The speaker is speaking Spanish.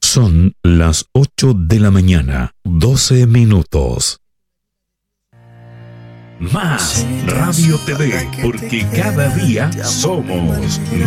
Son las 8 de la mañana, 12 minutos. Más Radio TV, porque cada día somos más.